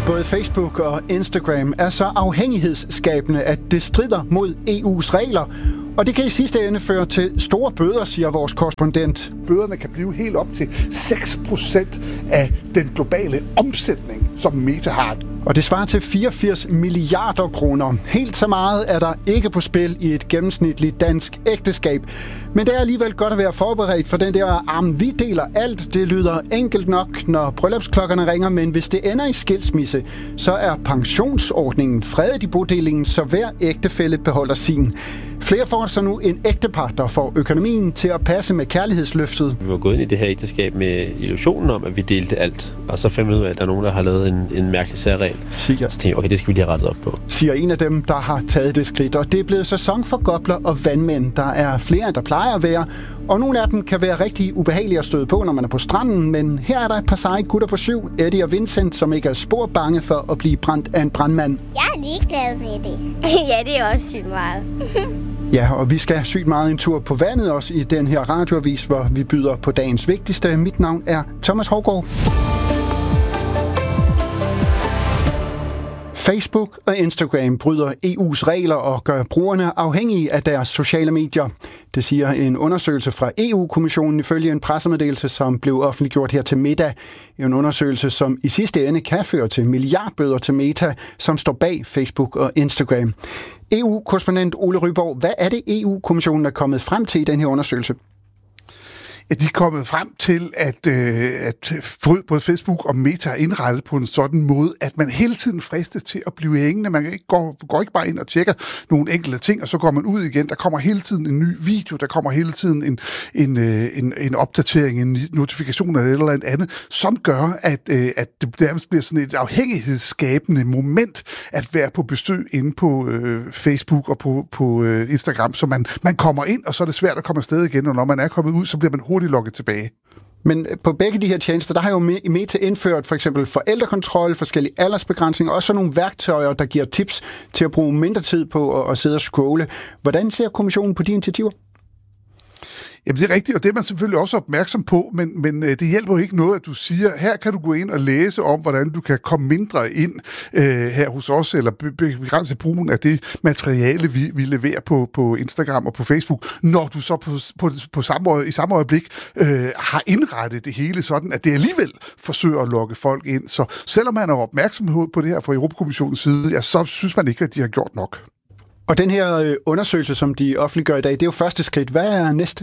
Både Facebook og Instagram er så afhængighedsskabende, at det strider mod EU's regler. Og det kan i sidste ende føre til store bøder, siger vores korrespondent. Bøderne kan blive helt op til 6% af den globale omsætning, som Meta har. Og det svarer til 84 milliarder kroner. Helt så meget er der ikke på spil i et gennemsnitligt dansk ægteskab. Men det er alligevel godt at være forberedt for den der, vi deler alt. Det lyder enkelt nok, når bryllupsklokkerne ringer, men hvis det ender i skilsmisse, så er pensionsordningen fredet i bodelingen, så hver ægtefælle beholder sin. Flere får så nu en ægtepar, der får økonomien til at passe med kærlighedsløftet. Vi var gået ind i det her ægteskab med illusionen om, at vi delte alt. Og så fandt vi ud af, at der er nogen, der har lavet en mærkelig særregel. Så tænkte jeg, okay, det skal vi lige have rettet op på. Siger en af dem, der har taget det skridt. Og det er blevet sæson for gopler og vandmænd. Der er flere, der plejer at være. Og nogle af dem kan være rigtig ubehagelige at støde på, når man er på stranden. Men her er der et par seje gutter på 7, Eddie og Vincent, som ikke er spor bange for at blive brændt af en brandmand. Jeg er ligeglad med det. Ja, det er også sygt meget. Ja, og vi skal sygt meget en tur på vandet også i den her radioavis, hvor vi byder på dagens vigtigste. Mit navn er Thomas Hovgaard. Facebook og Instagram bryder EU's regler og gør brugerne afhængige af deres sociale medier. Det siger en undersøgelse fra EU-kommissionen ifølge en pressemeddelelse, som blev offentliggjort her til middag. En undersøgelse, som i sidste ende kan føre til milliardbøder til Meta, som står bag Facebook og Instagram. EU-korrespondent Ole Ryborg, hvad er det EU-kommissionen er kommet frem til i den her undersøgelse? Ja, de er kommet frem til, at både Facebook og Meta er indrettet på en sådan måde, at man hele tiden fristes til at blive hængende. Man går ikke bare ind og tjekker nogle enkelte ting, og så går man ud igen. Der kommer hele tiden en ny video, der kommer hele tiden en opdatering, en notifikation eller et eller andet, som gør, at det nærmest bliver sådan et afhængighedsskabende moment at være på besøg inde på Facebook og på Instagram. Så man kommer ind, og så er det svært at komme afsted igen, og når man er kommet ud, så bliver man hurtigt logget tilbage. Men på begge de her tjenester, der har jo Meta indført for eksempel forældrekontrol, forskellige aldersbegrænsninger, og også nogle værktøjer, der giver tips til at bruge mindre tid på at sidde og scrolle. Hvordan ser kommissionen på de initiativer? Jamen det er rigtigt, og det er man selvfølgelig også opmærksom på, men det hjælper jo ikke noget, at du siger, her kan du gå ind og læse om, hvordan du kan komme mindre ind her hos os, eller begrænse brugen af det materiale, vi leverer på Instagram og på Facebook, når du så i samme øjeblik har indrettet det hele sådan, at det alligevel forsøger at lokke folk ind. Så selvom man er opmærksomhed på det her fra Europakommissionens side, ja, så synes man ikke, at de har gjort nok. Og den her undersøgelse, som de offentliggør i dag, det er jo første skridt. Hvad er næste?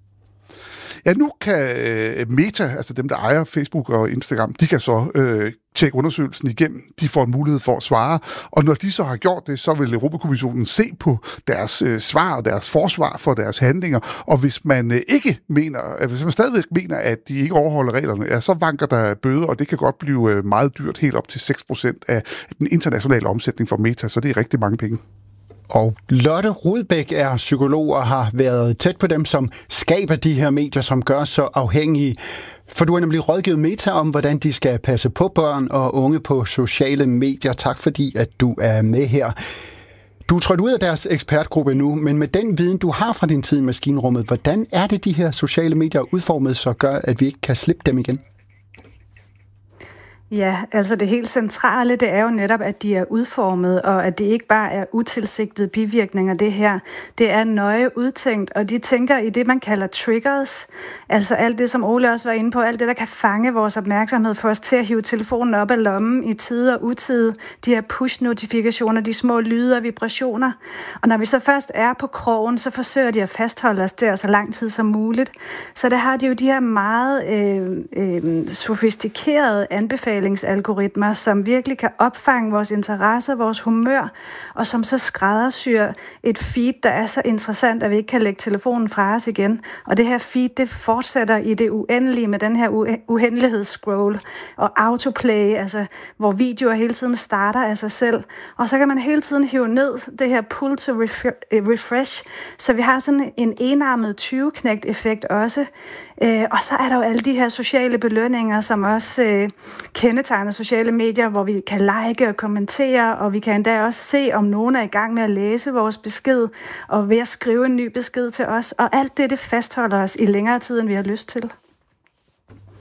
Ja, nu kan Meta, altså dem, der ejer Facebook og Instagram, de kan så tjekke undersøgelsen igennem. De får en mulighed for at svare, og når de så har gjort det, så vil Europakommissionen se på deres svar og deres forsvar for deres handlinger, og hvis man stadigvæk mener, at de ikke overholder reglerne, ja, så vanker der bøder, og det kan godt blive meget dyrt, helt op til 6% af den internationale omsætning for Meta, så det er rigtig mange penge. Og Lotte Rudbæk er psykolog og har været tæt på dem, som skaber de her medier, som gør så afhængige. For du har nemlig rådgivet Meta om, hvordan de skal passe på børn og unge på sociale medier. Tak fordi, at du er med her. Du er trådt ud af deres ekspertgruppe nu, men med den viden, du har fra din tid i maskinrummet, hvordan er det, de her sociale medier udformet, så gør, at vi ikke kan slippe dem igen? Ja, altså det helt centrale, det er jo netop, at de er udformet, og at det ikke bare er utilsigtede bivirkninger, det her. Det er nøje udtænkt, og de tænker i det, man kalder triggers. Altså alt det, som Ole også var inde på, alt det, der kan fange vores opmærksomhed for os til at hive telefonen op af lommen i tide og utide. De her push-notifikationer, de små lyde og vibrationer. Og når vi så først er på krogen, så forsøger de at fastholde os der så lang tid som muligt. Så der har de jo de her meget sofistikerede anbefalinger, algoritmer, som virkelig kan opfange vores interesser, vores humør, og som så skræddersyr et feed, der er så interessant, at vi ikke kan lægge telefonen fra os igen. Og det her feed, det fortsætter i det uendelige med den her uendelighedsscroll og autoplay, altså hvor videoer hele tiden starter af sig selv. Og så kan man hele tiden hive ned det her pull to refresh, så vi har sådan en enarmet 20-knægt-effekt også. Og så er der jo alle de her sociale belønninger, som også kendetegner sociale medier, hvor vi kan like og kommentere, og vi kan endda også se, om nogen er i gang med at læse vores besked, og ved at skrive en ny besked til os. Og alt det fastholder os i længere tid, end vi har lyst til.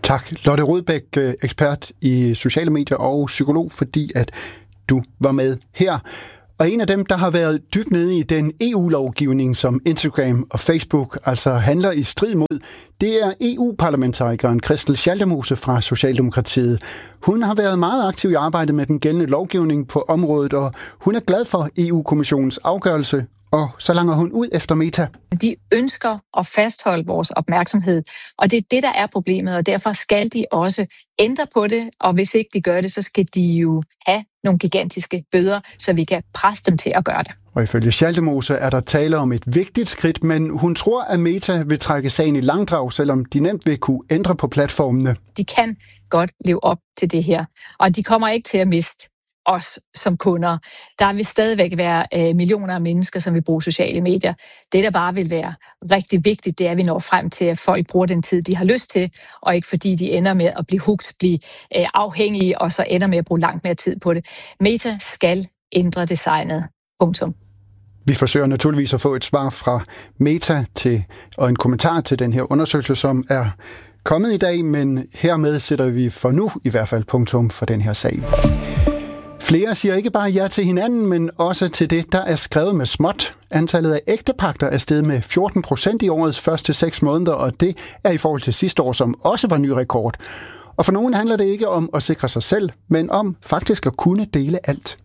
Tak, Lotte Rodbæk, ekspert i sociale medier og psykolog, fordi at du var med her. Og en af dem, der har været dybt nede i den EU-lovgivning, som Instagram og Facebook altså handler i strid mod, det er EU-parlamentarikeren Christel Schaldemose fra Socialdemokratiet. Hun har været meget aktiv i arbejdet med den gældende lovgivning på området, og hun er glad for EU-kommissionens afgørelse, og så langer hun ud efter Meta. De ønsker at fastholde vores opmærksomhed, og det er det, der er problemet, og derfor skal de også ændre på det, og hvis ikke de gør det, så skal de jo have nogle gigantiske bøder, så vi kan presse dem til at gøre det. Og ifølge Schaldemose er der tale om et vigtigt skridt, men hun tror, at Meta vil trække sagen i langdrag, selvom de nemt vil kunne ændre på platformene. De kan godt leve op til det her, og de kommer ikke til at miste os som kunder. Der vil stadigvæk være millioner af mennesker, som vil bruge sociale medier. Det, der bare vil være rigtig vigtigt, det er, at vi når frem til, at folk bruger den tid, de har lyst til, og ikke fordi de ender med at blive hooked, blive afhængige, og så ender med at bruge langt mere tid på det. Meta skal ændre designet. Punktum. Vi forsøger naturligvis at få et svar fra Meta og en kommentar til den her undersøgelse, som er kommet i dag, men hermed sætter vi for nu i hvert fald punktum for den her sag. Flere siger ikke bare ja til hinanden, men også til det, der er skrevet med småt. Antallet af ægtepagter er steget med 14% i årets første 6 måneder, og det er i forhold til sidste år, som også var ny rekord. Og for nogen handler det ikke om at sikre sig selv, men om faktisk at kunne dele alt.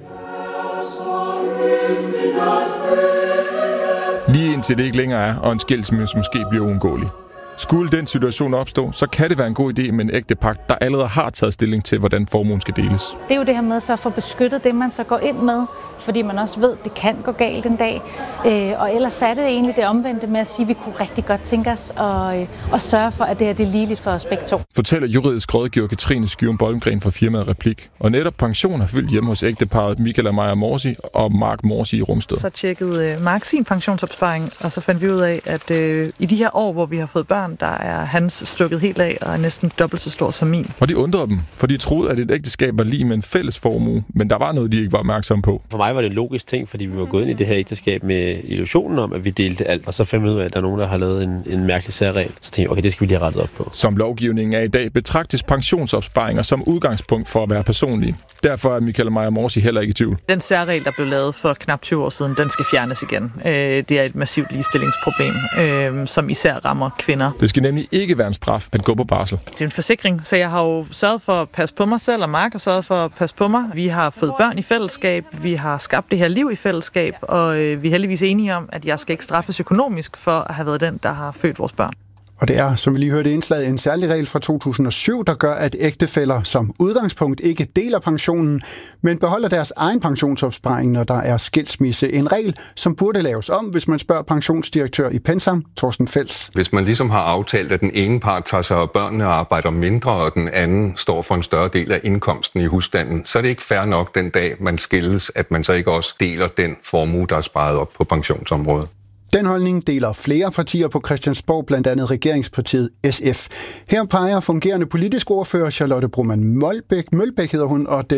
Lige indtil det ikke længere er, og en skilsmisse måske bliver uundgåelig. Skulle den situation opstå, så kan det være en god idé med en ægtepagt, der allerede har taget stilling til, hvordan formuen skal deles. Det er jo det her med så at få beskyttet det, man så går ind med, fordi man også ved, at det kan gå galt en dag. Og ellers er det egentlig det omvendte med at sige, at vi kunne rigtig godt tænke os at sørge for, at det her det er ligeligt for os begge to. Fortæller juridisk rådgiver Katrine Skyum Bolmgren fra firmaet Replik. Og netop pension har fyldt hjemme hos ægteparret Michaela Meyer Morsi og Mark Morsi i Rungsted. Så tjekkede Mark sin pensionsopsparing, og så fandt vi ud af, at i de her år, hvor vi har fået børn, der er hans stukket helt af og er næsten dobbelt så stor som min. Og de undrede dem, for de troede, at et ægteskab var lige med en fælles formue, men der var noget, de ikke var opmærksomme på. For mig var det en logisk ting, fordi vi var gået ind i det her ægteskab med illusionen om, at vi delte alt. Og så fandt vi ud af, at der er nogen, der har lavet en mærkelig særregel. Så tænkte jeg, okay, det skal vi lige have rettet op på. Som lovgivningen er i dag, betragtes pensionsopsparinger som udgangspunkt for at være personlige. Derfor er Michaela Meyer Morsi heller ikke i tvivl. Den særregel, der blev lavet for knap 20 år siden, den skal fjernes igen. Det er et massivt ligestillingsproblem, som især rammer kvinder. Det skal nemlig ikke være en straf at gå på barsel. Det er en forsikring, så jeg har jo sørget for at passe på mig selv, og Mark har sørget for at passe på mig. Vi har fået børn i fællesskab, vi har skabt det her liv i fællesskab, og vi er heldigvis enige om, at jeg skal ikke straffes økonomisk for at have været den, der har født vores børn. Og det er, som vi lige hørte indslaget, en særlig regel fra 2007, der gør, at ægtefæller som udgangspunkt ikke deler pensionen, men beholder deres egen pensionsopsparing, når der er skilsmisse. En regel, som burde laves om, hvis man spørger pensionsdirektør i Pensam, Thorsten Fels. Hvis man ligesom har aftalt, at den ene part tager sig af børnene og arbejder mindre, og den anden står for en større del af indkomsten i husstanden, så er det ikke fair nok den dag, man skilles, at man så ikke også deler den formue, der er sparet op på pensionsområdet. Den holdning deler flere partier på Christiansborg, blandt andet regeringspartiet SF. Her peger fungerende politisk ordfører Charlotte Broman Mølbæk hedder hun, og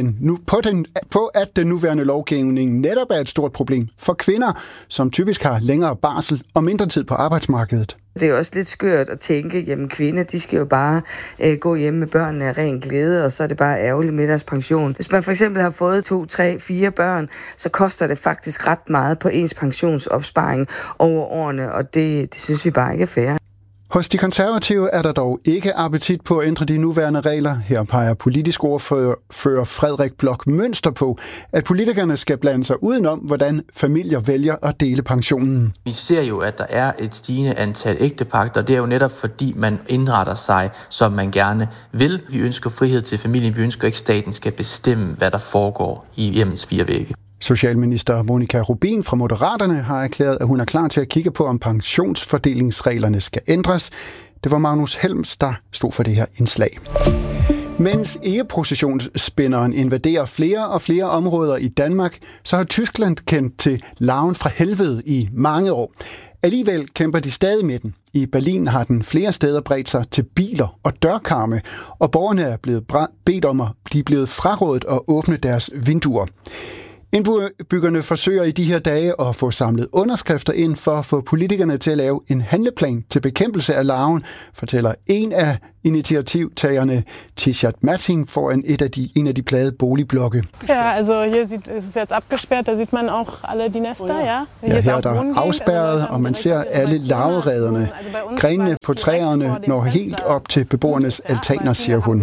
på at den nuværende lovgivning netop er et stort problem for kvinder, som typisk har længere barsel og mindre tid på arbejdsmarkedet. Det er jo også lidt skørt at tænke, jamen kvinder, de skal jo bare gå hjemme med børnene af ren glæde, og så er det bare ærgerligt med deres pension. Hvis man for eksempel har fået 2, 3, 4 børn, så koster det faktisk ret meget på ens pensionsopsparing over årene, og det synes vi bare ikke er fair. Hos de konservative er der dog ikke appetit på at ændre de nuværende regler. Her peger politisk ordfører Frederik Bloch Mønster på, at politikerne skal blande sig udenom, hvordan familier vælger at dele pensionen. Vi ser jo, at der er et stigende antal ægtepagter, og det er jo netop fordi, man indretter sig, som man gerne vil. Vi ønsker frihed til familien, vi ønsker ikke, at staten skal bestemme, hvad der foregår i hjemmets 4 vægge. Socialminister Monika Rubin fra Moderaterne har erklæret, at hun er klar til at kigge på, om pensionsfordelingsreglerne skal ændres. Det var Magnus Helms, der stod for det her indslag. Mens egeprocessionsspænderen invaderer flere og flere områder i Danmark, så har Tyskland kendt til larven fra helvede i mange år. Alligevel kæmper de stadig med den. I Berlin har den flere steder bredt sig til biler og dørkarme, og borgerne er blevet bedt om at blive frarådet at åbne deres vinduer. Indbyggerne forsøger i de her dage at få samlet underskrifter ind for at få politikerne til at lave en handleplan til bekæmpelse af larven, fortæller en af initiativtagerne, Tishat Matting, foran en af de plagede boligblokke. Ja, also hier ist es jetzt abgesperrt, da sieht man auch alle die Nester, ja. Ja, her er der afspærret, og man ser alle larverederne. Grenene på træerne når helt op til beboernes altaner, siger hun.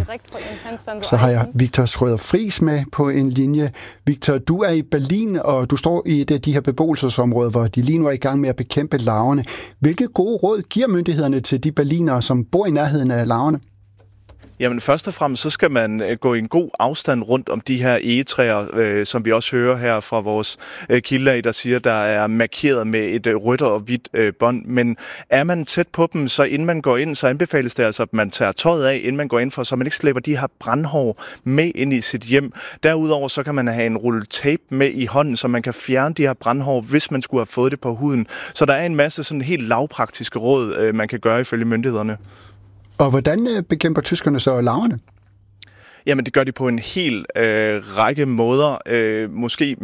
Så har jeg Victor Schrøder Friis med på en linje. Victor, du er i Berlin, og du står i de her beboelsesområder, hvor de lige nu er i gang med at bekæmpe larverne. Hvilke gode råd giver myndighederne til de berlinere, som bor i nærheden af larverne? Jamen først og fremmest, så skal man gå i en god afstand rundt om de her egetræer, som vi også hører her fra vores kilder, der siger, der er markeret med et rødt og hvidt bånd. Men er man tæt på dem, så inden man går ind, så anbefales det altså, at man tager tøjet af, inden man går ind for, så man ikke slæber de her brandhår med ind i sit hjem. Derudover så kan man have en rulle tape med i hånden, så man kan fjerne de her brandhår, hvis man skulle have fået det på huden. Så der er en masse sådan helt lavpraktiske råd, man kan gøre ifølge myndighederne. Og hvordan bekæmper tyskerne så larverne? Jamen, det gør de på en hel række måder. Måske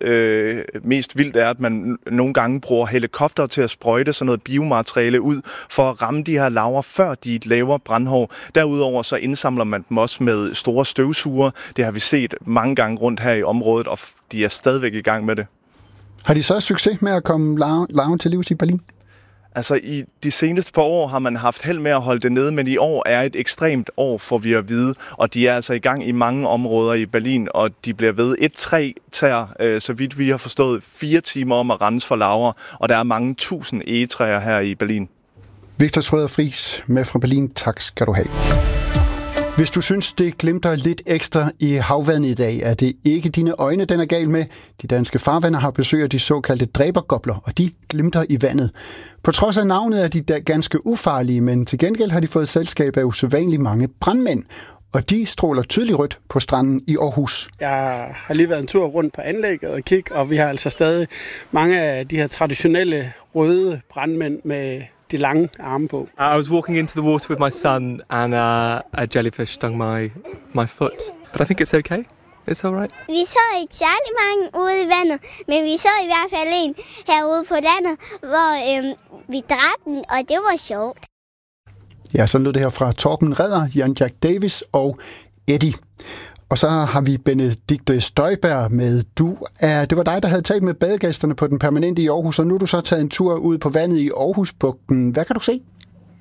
mest vildt er, at man nogle gange bruger helikopter til at sprøjte sådan noget biomateriale ud for at ramme de her larver, før de laver brandhår. Derudover så indsamler man dem også med store støvsuger. Det har vi set mange gange rundt her i området, og de er stadigvæk i gang med det. Har de så succes med at komme larven til livs i Berlin? Altså i de seneste par år har man haft held med at holde det nede, men i år er et ekstremt år, får vi at vide. Og de er altså i gang i mange områder i Berlin, og de bliver ved. Et træ tager, så vidt vi har forstået, 4 timer om at rense for larver, og der er mange tusind egetræer her i Berlin. Victor Schrøder Friis med fra Berlin. Tak skal du have. Hvis du synes, det glimter lidt ekstra i havvandet i dag, er det ikke dine øjne, den er gal med. De danske farvander har besøg af de såkaldte dræbergobler, og de glimter i vandet. På trods af navnet er de ganske ufarlige, men til gengæld har de fået selskab af usædvanligt mange brandmænd. Og de stråler tydeligt rødt på stranden i Aarhus. Jeg har lige været en tur rundt på anlægget og kigge, og vi har altså stadig mange af de her traditionelle røde brandmænd med de lange arme på. I was walking into the water with my son, and a jellyfish stung my foot. But I think it's okay. It's all right. Vi så ikke særlig mange ude i vandet, men vi så i hvert fald en herude på landet, hvor vi dræbte den, og det var sjovt. Ja, så lød det her fra Torben Redder, Jan Jack Davis og Eddie. Og så har vi Benedikte Støjberg med. Det var dig, der havde talt med badegæsterne på den permanente i Aarhus, og nu er du så taget en tur ud på vandet i Aarhusbugten. Hvad kan du se?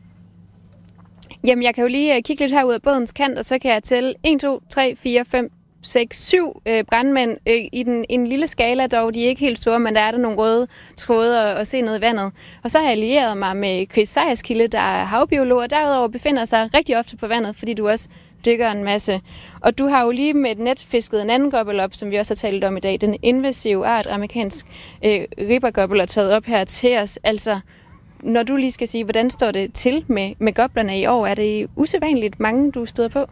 Jamen, jeg kan jo lige kigge lidt herud af bådens kant, og så kan jeg tælle 1, 2, 3, 4, 5, 6, 7 brandmænd i en lille skala dog. De er ikke helt store, men der er der nogle røde tråde at se ned i vandet. Og så har jeg allieret mig med Chris Sejerskilde, der er havbiolog, og derudover befinder sig rigtig ofte på vandet, fordi du også dykker en masse. Og du har jo lige med et net fisket en anden gobbel op, som vi også har talt om i dag. Den invasive art, amerikansk ribbergobbel, er taget op her til os. Altså, når du lige skal sige, hvordan står det til med goblerne i år? Er det usædvanligt mange, du støder på?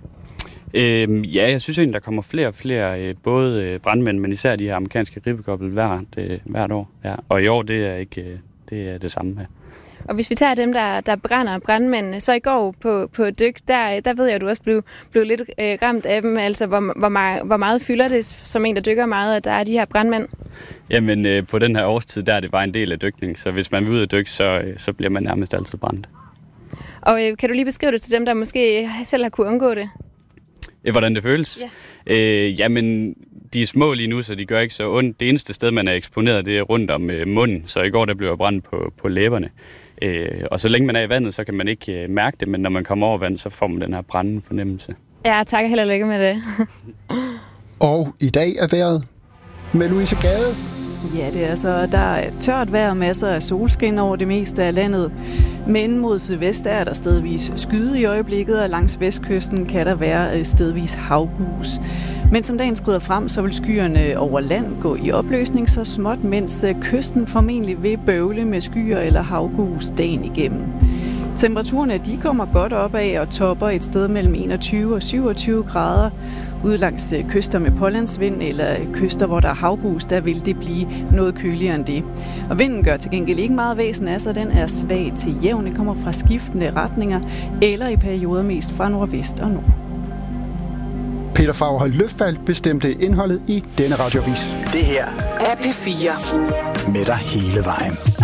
Ja, jeg synes egentlig, der kommer flere og flere, både brandmænd, men især de her amerikanske ribbegobbel hvert år. Ja. Og i år, det er det samme her. Og hvis vi tager dem, der brænder brandmændene, så i går på dyk, der ved jeg, at du også blev lidt ramt af dem. Altså, hvor meget fylder det som en, der dykker meget, at der er de her brandmænd? Jamen, på den her årstid, der er det bare en del af dykning. Så hvis man vil ud at dykke, så bliver man nærmest altid brændt. Og kan du lige beskrive det til dem, der måske selv har kunne undgå det? Hvordan det føles? Ja. Jamen, de er små lige nu, så de gør ikke så ondt. Det eneste sted, man er eksponeret, det er rundt om munden. Så i går, der blev jeg brændt på læberne. Og så længe man er i vandet, så kan man ikke mærke det, men når man kommer over vand, så får man den her brændende fornemmelse. Ja, tak, held og lykke med det. Og i dag er vejret med Louise Gade. Ja, det er altså, der er tørt vejr, masser af solskin over det meste af landet. Men mod sydvest er der stedvis skyde i øjeblikket, og langs vestkysten kan der være stedvis havgus. Men som dagen skrider frem, så vil skyerne over land gå i opløsning så småt, mens kysten formentlig vil bøvle med skyer eller havgus dagen igennem. Temperaturerne de kommer godt opad og topper et sted mellem 21 og 27 grader. Ude langs kyster med pålandsvind eller kyster, hvor der er havgus, der vil det blive noget køligere end det. Og vinden gør til gengæld ikke meget væsen af, så den er svag til jævn. Den kommer fra skiftende retninger eller i perioder mest fra nordvest og nord. Peter Fagerholt Løfvald bestemte indholdet i denne radioavis. Det her er P4 med dig hele vejen.